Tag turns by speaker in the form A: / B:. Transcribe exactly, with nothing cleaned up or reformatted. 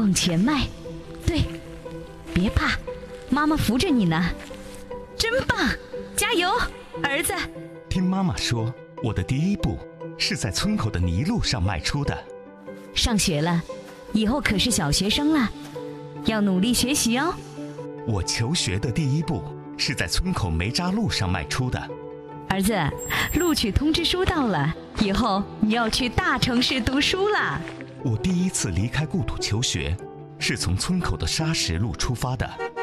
A: 往前迈，对，别怕，妈妈扶着你呢，真棒，加油，儿子。
B: 听妈妈说，我的第一步是在村口的泥路上迈出的。
A: 上学了，以后可是小学生了，要努力学习哦。
B: 我求学的第一步是在村口煤渣路上迈出的。
A: 儿子，录取通知书到了，以后你要去大城市读书了。
B: 我第一次离开故土求学，是从村口的沙石路出发的。